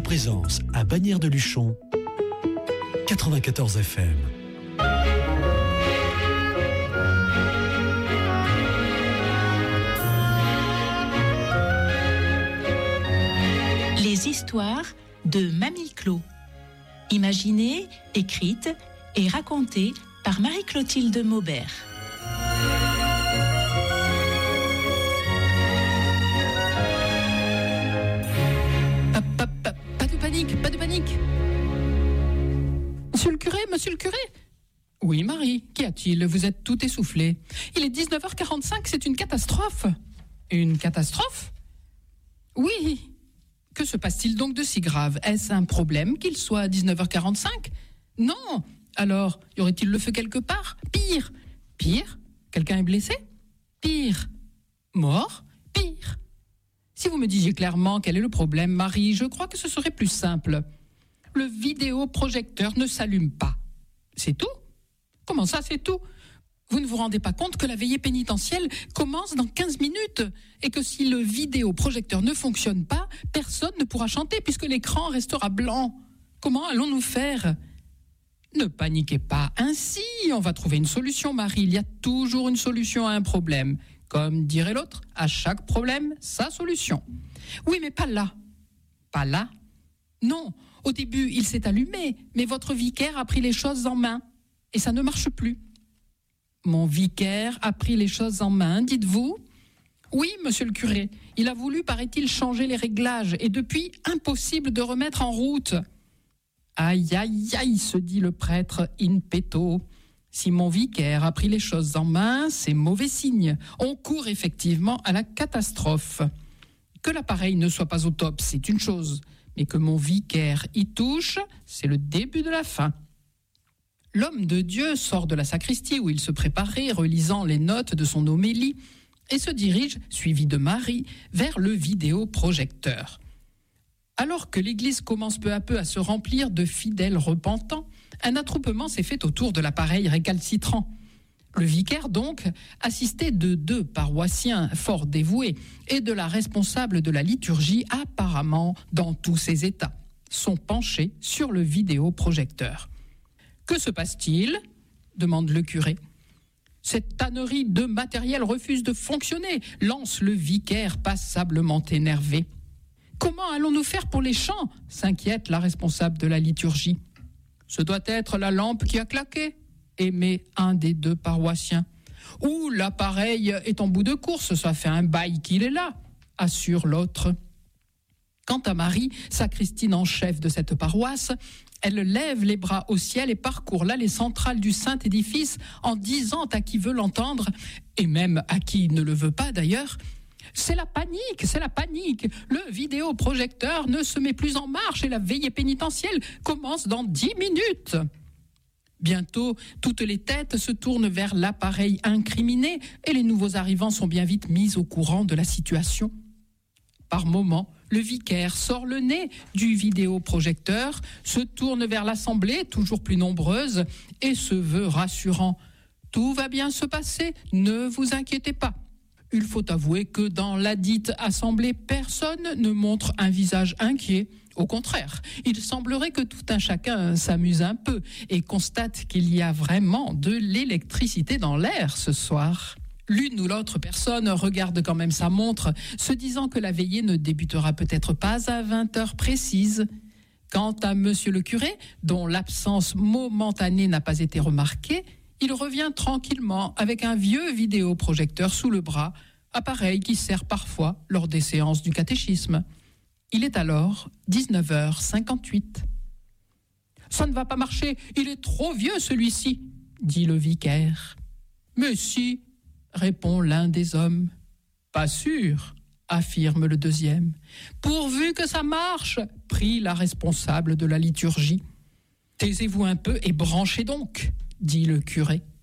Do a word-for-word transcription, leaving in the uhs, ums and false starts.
Présence à Bagnères de Luchon, quatre-vingt-quatorze F M. Les histoires de Mamie Clo. Imaginées, écrites et racontées par Marie-Clotilde Maubert. Pas de panique, pas de panique. Monsieur le curé, monsieur le curé. Oui, Marie, qu'y a-t-il? Vous êtes tout essoufflé. Il est dix-neuf heures quarante-cinq, c'est une catastrophe. Une catastrophe? Oui. Que se passe-t-il donc de si grave? Est-ce un problème qu'il soit à dix-neuf heures quarante-cinq? Non. Alors, y aurait-il le feu quelque part? Pire. Pire? Quelqu'un est blessé? Pire. Mort? Pire. Si vous me disiez clairement quel est le problème, Marie, je crois que ce serait plus simple. Le vidéoprojecteur ne s'allume pas. C'est tout? Comment ça, c'est tout? Vous ne vous rendez pas compte que la veillée pénitentielle commence dans quinze minutes et que si le vidéoprojecteur ne fonctionne pas, personne ne pourra chanter puisque l'écran restera blanc. Comment allons-nous faire? Ne paniquez pas ainsi, on va trouver une solution, Marie. Il y a toujours une solution à un problème. Comme dirait l'autre, à chaque problème, sa solution. Oui, mais pas là. Pas là? Non, au début, il s'est allumé, mais votre vicaire a pris les choses en main et ça ne marche plus. Mon vicaire a pris les choses en main, dites-vous? Oui, monsieur le curé, il a voulu, paraît-il, changer les réglages et depuis, impossible de remettre en route. Aïe, aïe, aïe, se dit le prêtre in petto. Si mon vicaire a pris les choses en main, c'est mauvais signe. On court effectivement à la catastrophe. Que l'appareil ne soit pas au top, c'est une chose, mais que mon vicaire y touche, c'est le début de la fin. L'homme de Dieu sort de la sacristie où il se préparait, relisant les notes de son homélie, et se dirige, suivi de Marie, vers le vidéoprojecteur. Alors que l'église commence peu à peu à se remplir de fidèles repentants, un attroupement s'est fait autour de l'appareil récalcitrant. Le vicaire, donc, assisté de deux paroissiens fort dévoués et de la responsable de la liturgie, apparemment dans tous ses états, sont penchés sur le vidéoprojecteur. « Que se passe-t-il » demande le curé. « Cette tannerie de matériel refuse de fonctionner » lance le vicaire passablement énervé. « Comment allons-nous faire pour les chants » s'inquiète la responsable de la liturgie. « Ce doit être la lampe qui a claqué » émet un des deux paroissiens. « Ou l'appareil est en bout de course, ça fait un bail qu'il est là » assure l'autre. Quant à Marie, sacristine en chef de cette paroisse, elle lève les bras au ciel et parcourt l'allée centrale du saint édifice en disant à qui veut l'entendre, et même à qui ne le veut pas d'ailleurs, « C'est la panique, c'est la panique. Le vidéoprojecteur ne se met plus en marche et la veillée pénitentielle commence dans dix minutes. » Bientôt, toutes les têtes se tournent vers l'appareil incriminé et les nouveaux arrivants sont bien vite mis au courant de la situation. Par moments, le vicaire sort le nez du vidéoprojecteur, se tourne vers l'assemblée, toujours plus nombreuse, et se veut rassurant. « Tout va bien se passer, ne vous inquiétez pas. » Il faut avouer que dans la dite assemblée, personne ne montre un visage inquiet. Au contraire, il semblerait que tout un chacun s'amuse un peu et constate qu'il y a vraiment de l'électricité dans l'air ce soir. L'une ou l'autre personne regarde quand même sa montre, se disant que la veillée ne débutera peut-être pas à vingt heures précises. Quant à monsieur le curé, dont l'absence momentanée n'a pas été remarquée, il revient tranquillement avec un vieux vidéoprojecteur sous le bras, appareil qui sert parfois lors des séances du catéchisme. Il est alors dix-neuf heures cinquante-huit. « Ça ne va pas marcher, il est trop vieux celui-ci » dit le vicaire. « Mais si » répond l'un des hommes. « Pas sûr » affirme le deuxième. « Pourvu que ça marche » prie la responsable de la liturgie. « Taisez-vous un peu et branchez donc » dit le curé.